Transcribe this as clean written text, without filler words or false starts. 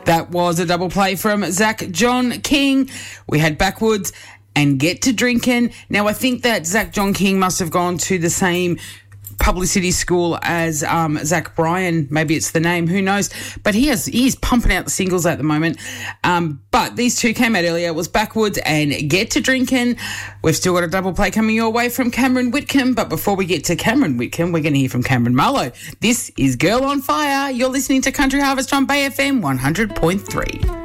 That was a double play from Zach John King. We had Backwoods and Get to Drinkin'. Now, I think that Zach John King must have gone to the same publicity school as Zach Bryan. Maybe it's the name, who knows? But he is pumping out the singles at the moment. But these two came out earlier. It was Backwoods and Get to Drinkin'. We've still got a double play coming your way from Cameron Whitcomb. But before we get to Cameron Whitcomb, we're going to hear from Cameron Marlowe. This is Girl on Fire. You're listening to Country Harvest on Bay FM 100.3.